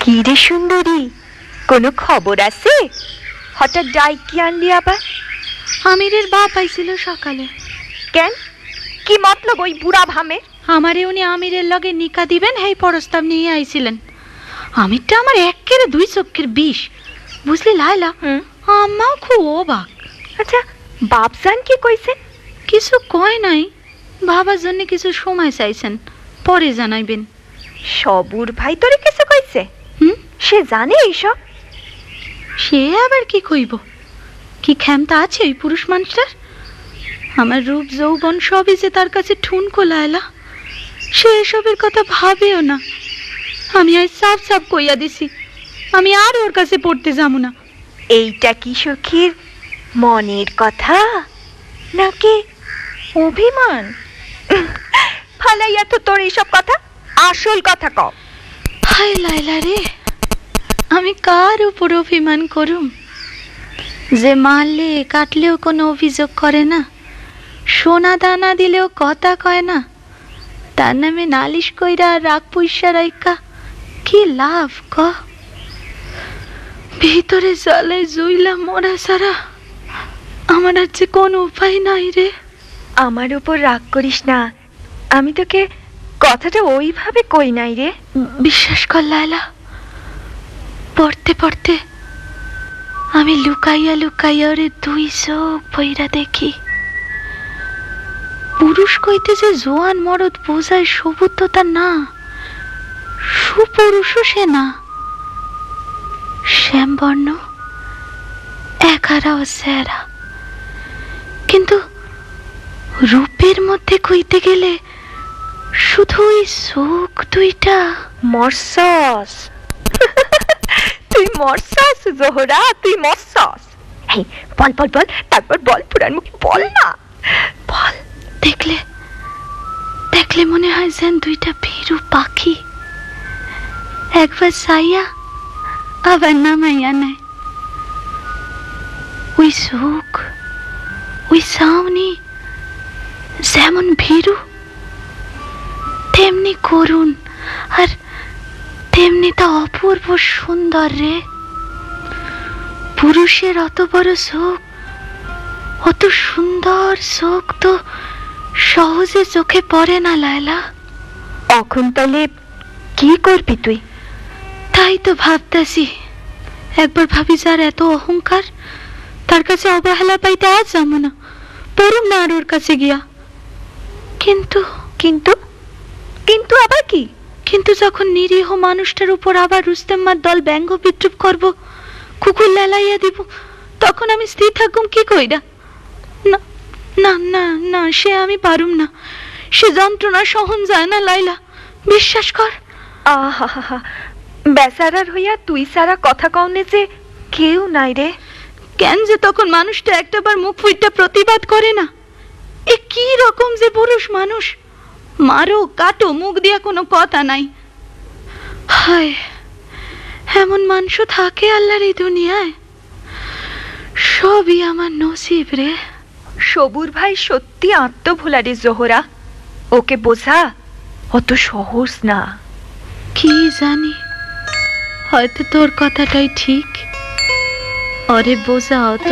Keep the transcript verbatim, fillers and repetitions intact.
কি রে সুন্দরী, কোনো খবর আছে? হঠাৎ ডাইকি আনলি আবার? আমিরের বাপ আইছিল সকালে। কেন, কি মতলব ওই বুড়া ভামে? আমারে উনি আমিরের লগে নিকা দিবেন এই প্রস্তাব নিয়ে আইছিলেন। আমিরটা আমার একেবারে দুই চক্ষের বিষ, বুঝলি লাইলা? আমাও খুব অবাক। আচ্ছা, বাপজান কি কইছেন? কিছু কয় নাই, ভাবার জন্য কিছু সময় চাইছেন, পরে জানাইবেন। সবুর ভাই তোরে কিছু কইছে? হুম, সে জানে এইসব? সে আবার কি কইব? কি ক্ষমতা আছে ওই পুরুষ মানুষটার? আমার রূপ যৌবন সবই যে তার কাছে ঠুনকো লায়লা, সে এসবের কথা ভাবেও না। আমি আজ সাফ সাফ কইয়া দিছি, আমি আর ওর কাছে পড়তে যাবো না। এইটা কি সখীর মনের কথা নাকি অভিমান? ফালাইয়া তো তোর এইসব কথা, আসল কথা কও। হায় লাইলা রে, আমি কার উপর অভিমান করুম? যে মারলে কাটলেও কোনো অভিযোগ করে না, সোনা দানা দিলেও কথা কয় না, তার নামে নালিশ কইরা রাগ পয়সা রাইকা কি লাভ ক? ভিতরে জলে জুইলা মরা সারা আমার আর যে কোনো উপায় নাই রে। আমার উপর রাগ করিস না, আমি তোকে কথাটা ওইভাবে কই নাই রে। বিশ্বাস কর লায়লা, পড়তে পড়তে আমি লুকাইয়া লুকাইয়া ওরে দুই চোখ বইরা দেখি। পুরুষ কইতে যে জোয়ান মরদ বোঝায় সবুজ তো তা না, সুপুরুষও সে না। শ্যামবর্ণ, একারা ও সেরা, কিন্তু রূপের মধ্যে কইতে গেলে শুধু ওই চোখ দুইটা। মরসস তুই মরসস জোহরা, তুই মরসস। এই বল বল বল, তারপর বল, পুরান মুখে বল না, বল। দেখলে দেখলে মনে হয় যেন দুইটা ভীরু পাখি, একবার সাইয়া আবার নামাইয়া নেয়। ওই চোখ, ওই চাউনি যেমন ভীরু তেমনি করুণ, আর তেমনি তা অপূর্ব সুন্দর রে। পুরুষের অত বড় চোখ, অত সুন্দর চোখ তো সহজে চোখে পড়ে না লায়লা। এখন তাহলে কি করবি তুই? তাই তো ভাবতেছি, একবার ভাবি যার এত অহংকার, তার কাছে অবহেলা পাইতে আজ যাবো না, পড়ুম না আর ওর কাছে গিয়া। কিন্তু কিন্তু কিন্তু আবার কি? কিন্তু যখন নিরীহ মানুষটার উপর আবার রুস্তেম্মার দল ব্যঙ্গ বিদ্রুপ করব, কুকুর লালাইয়া দিব, তখন আমি স্থির থাকুম কি কইরা? না না না না, সে আমি পারুম না, সে যন্ত্রণা সহন যায় না লাইলা, বিশ্বাস কর। আহা, বেচারার হইয়া তুই সারা কথা কওনে যে কেউ নাই রে। কেন যে তখন মানুষটা একটাবার মুখ ফুইটা প্রতিবাদ করে না? এ কি রকম যে পুরুষ মানুষ, মারো কাটো মুখ দিয়া কোনো কথা নাই। হায়, এমন মানুষ থাকে আল্লাহর এই দুনিয়ায়? সবই আমার নসিব রে। সবুর ভাই সত্যি আত্মভোলা রে জোহরা, ওকে বোঝা অত সহজ না। কি জানি, হয়তো তোর কথাটাই ঠিক, অরে বোঝা অত